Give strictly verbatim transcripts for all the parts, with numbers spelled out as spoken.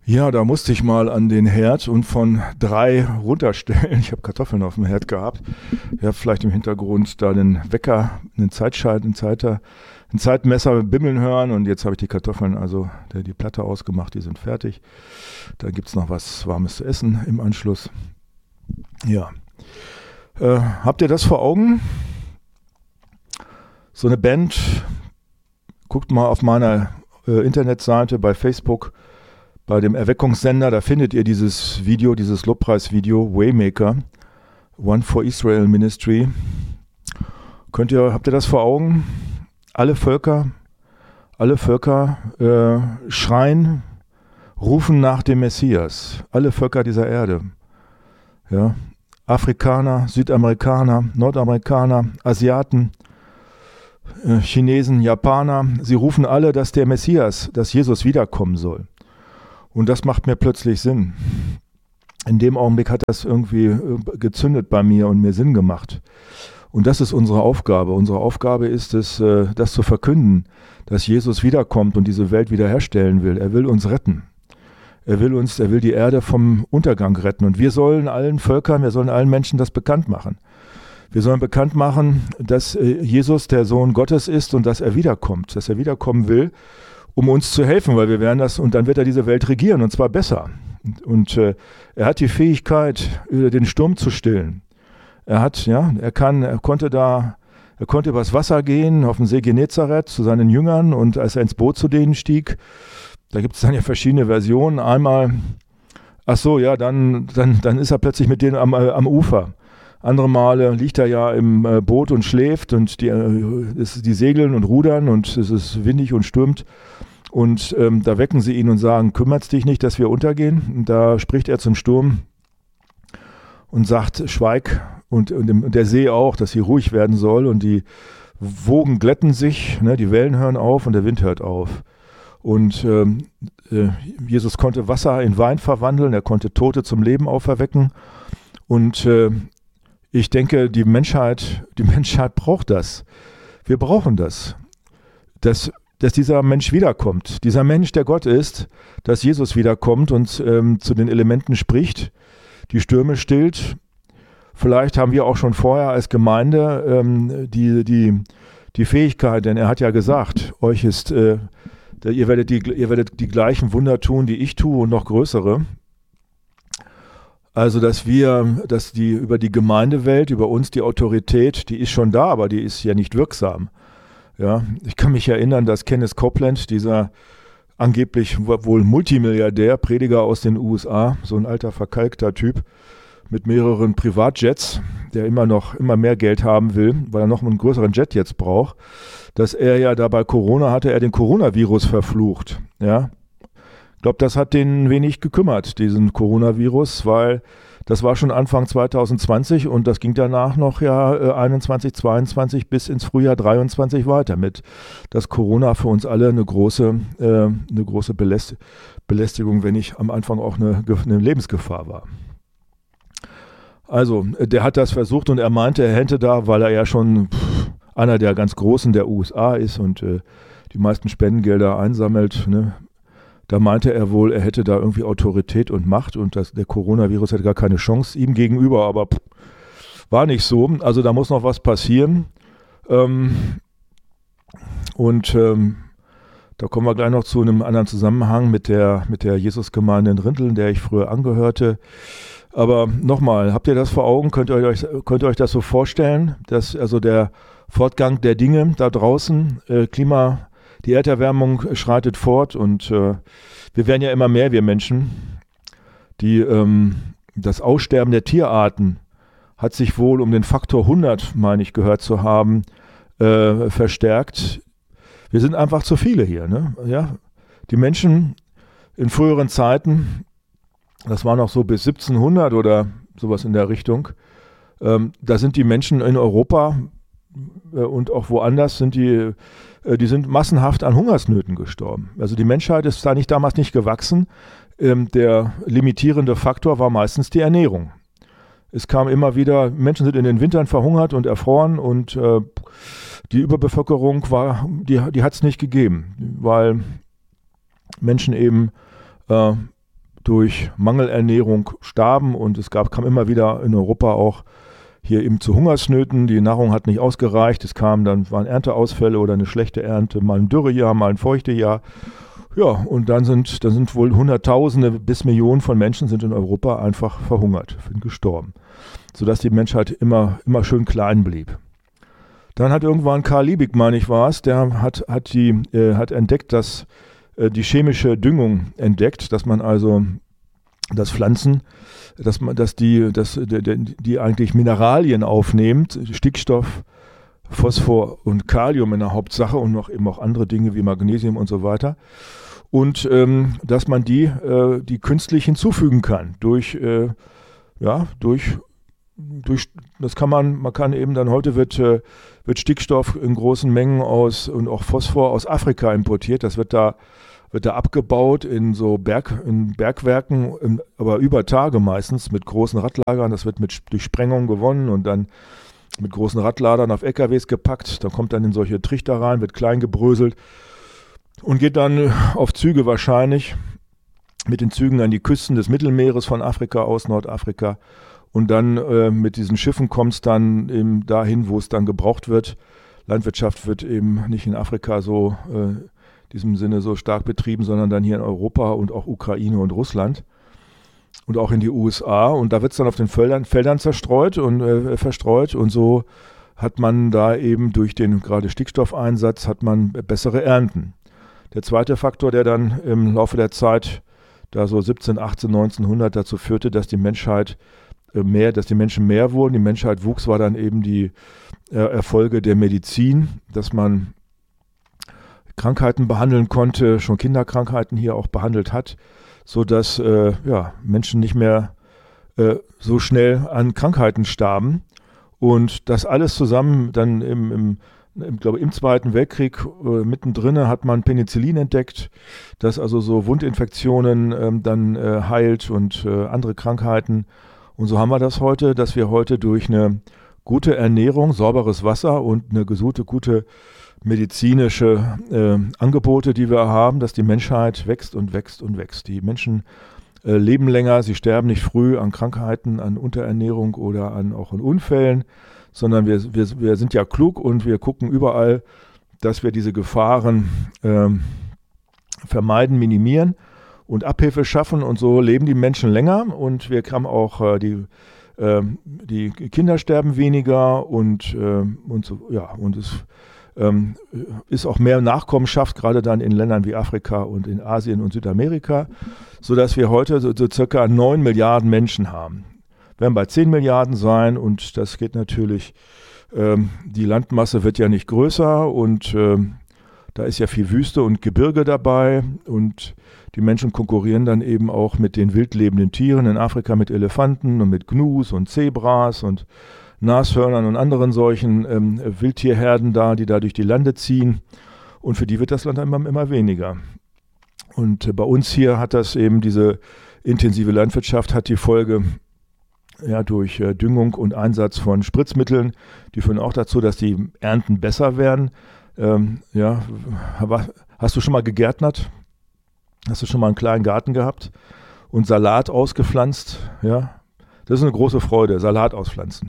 Ja, da musste ich mal an den Herd und von drei runterstellen. Ich habe Kartoffeln auf dem Herd gehabt. Ihr habt vielleicht im Hintergrund da den Wecker, einen Zeitschalt, einen, Zeiter, ein Zeitmesser bimmeln hören. Und jetzt habe ich die Kartoffeln, also die Platte ausgemacht, die sind fertig. Da gibt es noch was Warmes zu essen im Anschluss. Ja. Äh, habt ihr das vor Augen? So eine Band, guckt mal auf meiner äh, Internetseite bei Facebook. Bei dem Erweckungssender, da findet ihr dieses Video, dieses Lobpreisvideo, Waymaker, One for Israel Ministry. Könnt ihr, habt ihr das vor Augen? Alle Völker, alle Völker äh, schreien, rufen nach dem Messias. Alle Völker dieser Erde. Ja, Afrikaner, Südamerikaner, Nordamerikaner, Asiaten, äh, Chinesen, Japaner. Sie rufen alle, dass der Messias, dass Jesus wiederkommen soll. Und das macht mir plötzlich Sinn. In dem Augenblick hat das irgendwie gezündet bei mir und mir Sinn gemacht. Und das ist unsere Aufgabe. Unsere Aufgabe ist es, das zu verkünden, dass Jesus wiederkommt und diese Welt wiederherstellen will. Er will uns retten. Er will uns, er will die Erde vom Untergang retten. Und wir sollen allen Völkern, wir sollen allen Menschen das bekannt machen. Wir sollen bekannt machen, dass Jesus der Sohn Gottes ist und dass er wiederkommt, dass er wiederkommen will, um uns zu helfen, weil wir werden das, und dann wird er diese Welt regieren, und zwar besser. Und, und äh, er hat die Fähigkeit, den Sturm zu stillen. Er hat, ja, er kann, er konnte da, er konnte übers Wasser gehen, auf den See Genezareth zu seinen Jüngern, und als er ins Boot zu denen stieg, da gibt es dann ja verschiedene Versionen. Einmal, ach so, ja, dann, dann, dann ist er plötzlich mit denen am, äh, am Ufer. Andere Male liegt er ja im äh, Boot und schläft, und die, äh, es, die segeln und rudern, und es ist windig und stürmt. Und ähm, da wecken sie ihn und sagen, kümmert's dich nicht, dass wir untergehen? Und da spricht er zum Sturm und sagt, schweig. Und, und, dem, und der See auch, dass sie ruhig werden soll. Und die Wogen glätten sich, ne, die Wellen hören auf und der Wind hört auf. Und ähm, äh, Jesus konnte Wasser in Wein verwandeln, er konnte Tote zum Leben auferwecken. Und äh, ich denke, die Menschheit, die Menschheit braucht das. Wir brauchen das. Das dass dieser Mensch wiederkommt. Dieser Mensch, der Gott ist, dass Jesus wiederkommt und ähm, zu den Elementen spricht, die Stürme stillt. Vielleicht haben wir auch schon vorher als Gemeinde ähm, die, die, die Fähigkeit, denn er hat ja gesagt, euch ist, äh, ihr, werdet die, ihr werdet die gleichen Wunder tun, die ich tue, und noch größere. Also, dass wir, dass die über die Gemeindewelt, über uns die Autorität, die ist schon da, aber die ist ja nicht wirksam. Ja, ich kann mich erinnern, dass Kenneth Copeland, dieser angeblich wohl Multimilliardär, Prediger aus den U S A, so ein alter verkalkter Typ mit mehreren Privatjets, der immer noch immer mehr Geld haben will, weil er noch einen größeren Jet jetzt braucht, dass er ja da bei Corona hatte, er den Coronavirus verflucht. Ja, ich glaube, das hat den wenig gekümmert, diesen Coronavirus, weil das war schon Anfang zwanzig zwanzig und das ging danach noch ja äh, einundzwanzig, zweiundzwanzig bis ins Frühjahr dreiundzwanzig weiter mit, dass Corona für uns alle eine große, äh, eine große Beläst- Belästigung, wenn nicht am Anfang auch eine, eine Lebensgefahr war. Also, der hat das versucht und er meinte, er hätte da, weil er ja schon pff, einer der ganz Großen der U S A ist und äh, die meisten Spendengelder einsammelt, ne, da meinte er wohl, er hätte da irgendwie Autorität und Macht und das, der Coronavirus hätte gar keine Chance ihm gegenüber, aber pff, war nicht so. Also da muss noch was passieren. Ähm, und ähm, da kommen wir gleich noch zu einem anderen Zusammenhang mit der, mit der Jesusgemeinde in Rinteln, der ich früher angehörte. Aber nochmal, habt ihr das vor Augen? Könnt ihr euch, könnt ihr euch das so vorstellen, dass also der Fortgang der Dinge da draußen, äh, Klima, die Erderwärmung schreitet fort und äh, wir werden ja immer mehr, wir Menschen. Die, ähm, das Aussterben der Tierarten hat sich wohl um den Faktor hundert, meine ich, gehört zu haben, äh, verstärkt. Wir sind einfach zu viele hier. Ne? Ja? Die Menschen in früheren Zeiten, das war noch so bis siebzehnhundert oder sowas in der Richtung, ähm, da sind die Menschen in Europa äh, und auch woanders sind die Die sind massenhaft an Hungersnöten gestorben. Also die Menschheit ist da nicht damals nicht gewachsen. Ähm, der limitierende Faktor war meistens die Ernährung. Es kam immer wieder, Menschen sind in den Wintern verhungert und erfroren und äh, die Überbevölkerung war, die, die hat es nicht gegeben, weil Menschen eben äh, durch Mangelernährung starben und es gab, kam immer wieder in Europa auch hier eben zu Hungersnöten. Die Nahrung hat nicht ausgereicht, es kam dann, waren Ernteausfälle oder eine schlechte Ernte, mal ein Dürrejahr, mal ein Feuchtejahr. Ja, und dann sind, dann sind wohl Hunderttausende bis Millionen von Menschen sind in Europa einfach verhungert, sind gestorben, sodass die Menschheit immer, immer schön klein blieb. Dann hat irgendwann Karl Liebig, meine ich war es, der hat, hat, die, äh, hat entdeckt, dass äh, die chemische Düngung entdeckt, dass man also, dass Pflanzen, dass man, dass die, dass, die, die eigentlich Mineralien aufnimmt, Stickstoff, Phosphor und Kalium in der Hauptsache und noch eben auch andere Dinge wie Magnesium und so weiter. Und ähm, dass man die, äh, die künstlich hinzufügen kann durch, äh, ja, durch Durch, das kann man, man kann eben dann, heute wird, äh, wird Stickstoff in großen Mengen aus und auch Phosphor aus Afrika importiert. Das wird da, wird da abgebaut in so Berg, in Bergwerken, in, aber über Tage meistens mit großen Radlagern. Das wird mit, durch Sprengung gewonnen und dann mit großen Radladern auf L K Ws gepackt. Da kommt dann in solche Trichter rein, wird klein gebröselt und geht dann auf Züge wahrscheinlich mit den Zügen an die Küsten des Mittelmeeres von Afrika aus, Nordafrika. Und dann äh, mit diesen Schiffen kommt es dann eben dahin, wo es dann gebraucht wird. Landwirtschaft wird eben nicht in Afrika so, äh, in diesem Sinne so stark betrieben, sondern dann hier in Europa und auch Ukraine und Russland und auch in die U S A. Und da wird es dann auf den Feldern, Feldern zerstreut und äh, verstreut. Und so hat man da eben durch den gerade Stickstoffeinsatz hat man bessere Ernten. Der zweite Faktor, der dann im Laufe der Zeit, da so siebzehn, achtzehn, neunzehnhundert dazu führte, dass die Menschheit mehr, dass die Menschen mehr wurden, die Menschheit wuchs, war dann eben die äh, Erfolge der Medizin, dass man Krankheiten behandeln konnte, schon Kinderkrankheiten hier auch behandelt hat, sodass äh, ja, Menschen nicht mehr äh, so schnell an Krankheiten starben. Und das alles zusammen dann im, im, im, glaube, im Zweiten Weltkrieg äh, mittendrin hat man Penicillin entdeckt, das also so Wundinfektionen äh, dann äh, heilt und äh, andere Krankheiten. Und so haben wir das heute, dass wir heute durch eine gute Ernährung, sauberes Wasser und eine gesunde, gute medizinische äh, Angebote, die wir haben, dass die Menschheit wächst und wächst und wächst. Die Menschen äh, leben länger, sie sterben nicht früh an Krankheiten, an Unterernährung oder an, auch an Unfällen, sondern wir, wir, wir sind ja klug und wir gucken überall, dass wir diese Gefahren äh, vermeiden, minimieren und Abhilfe schaffen, und so leben die Menschen länger und wir haben auch äh, die, äh, die Kinder sterben weniger und, äh, und so, ja, und es ähm, ist auch mehr Nachkommenschaft, gerade dann in Ländern wie Afrika und in Asien und Südamerika, sodass wir heute so, so circa neun Milliarden Menschen haben. Wir werden bei zehn Milliarden sein und das geht natürlich, ähm, die Landmasse wird ja nicht größer und ähm, da ist ja viel Wüste und Gebirge dabei und die Menschen konkurrieren dann eben auch mit den wildlebenden Tieren in Afrika, mit Elefanten und mit Gnus und Zebras und Nashörnern und anderen solchen ähm, Wildtierherden da, die da durch die Lande ziehen. Und für die wird das Land immer, immer weniger. Und äh, bei uns hier hat das eben, diese intensive Landwirtschaft hat die Folge, ja, durch äh, Düngung und Einsatz von Spritzmitteln, die führen auch dazu, dass die Ernten besser werden. Ähm, ja, hast du schon mal gegärtnert? Hast du schon mal einen kleinen Garten gehabt und Salat ausgepflanzt? Ja, das ist eine große Freude, Salat auspflanzen.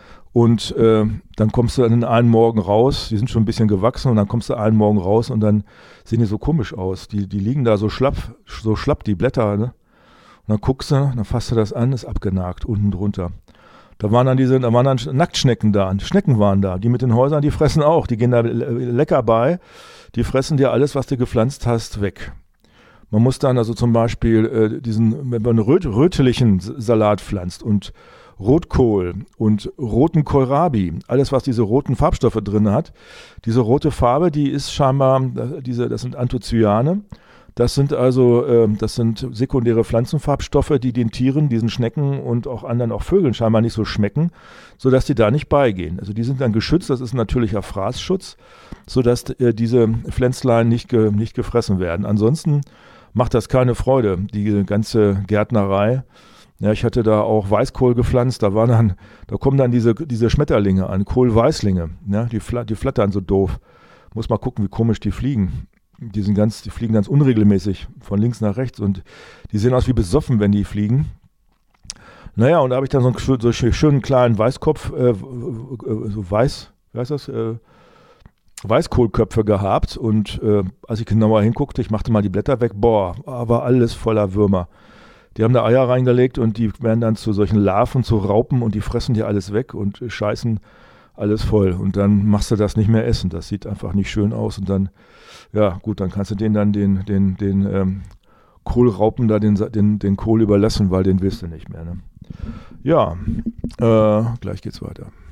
Und äh, dann kommst du dann einen Morgen raus, die sind schon ein bisschen gewachsen und dann kommst du einen Morgen raus und dann sehen die so komisch aus. Die, die liegen da so schlapp, so schlapp, die Blätter, ne? Und dann guckst du, dann fasst du das an, ist abgenagt, unten drunter. Da waren dann diese, da waren dann Nacktschnecken da, Schnecken waren da, die mit den Häusern, die fressen auch, die gehen da lecker bei, die fressen dir alles, was du gepflanzt hast, weg. Man muss dann also zum Beispiel äh, diesen, wenn man einen röt, rötlichen Salat pflanzt und Rotkohl und roten Kohlrabi, alles was diese roten Farbstoffe drin hat, diese rote Farbe, die ist scheinbar, diese, das sind Anthocyane. Das sind also, äh, das sind sekundäre Pflanzenfarbstoffe, die den Tieren, diesen Schnecken und auch anderen, auch Vögeln scheinbar nicht so schmecken, sodass die da nicht beigehen. Also die sind dann geschützt, das ist ein natürlicher Fraßschutz, sodass äh, diese Pflänzlein nicht, ge, nicht gefressen werden. Ansonsten macht das keine Freude, die ganze Gärtnerei. Ja, ich hatte da auch Weißkohl gepflanzt, da waren dann, da kommen dann diese, diese Schmetterlinge an, Kohlweißlinge, ja, die, fla, die flattern so doof. Muss mal gucken, wie komisch die fliegen. Die sind ganz, die fliegen ganz unregelmäßig von links nach rechts und die sehen aus wie besoffen, wenn die fliegen. Naja, und da habe ich dann so einen so schönen kleinen Weißkopf, äh, so weiß, wie heißt das, äh, Weißkohlköpfe gehabt und äh, als ich genauer hinguckte, ich machte mal die Blätter weg, boah, war alles voller Würmer. Die haben da Eier reingelegt und die werden dann zu solchen Larven, zu Raupen und die fressen dir alles weg und scheißen alles voll. Und dann machst du das nicht mehr essen. Das sieht einfach nicht schön aus. Und dann, ja gut, dann kannst du denen dann den, den, den ähm, Kohlraupen da den, den, den Kohl überlassen, weil den willst du nicht mehr. Ne? Ja, äh, gleich geht's weiter.